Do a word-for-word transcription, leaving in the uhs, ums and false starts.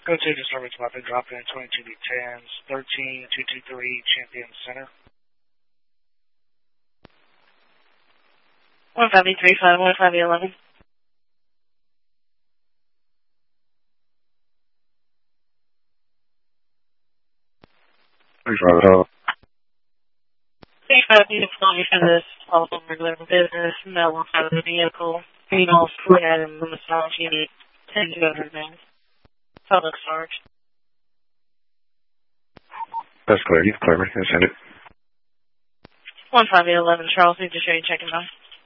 Go to the service weapon, drop in twenty-two B tens, thirteen two two three Champion Center. one five B three five, one five B eleven. three five. three five B deployed for this also regular business, no one five the vehicle, renal flat and the massage unit, ten two hundred man. Public storage. That's clear. You can clear me. Send it. one five B eleven, Charles, need to show you checking out.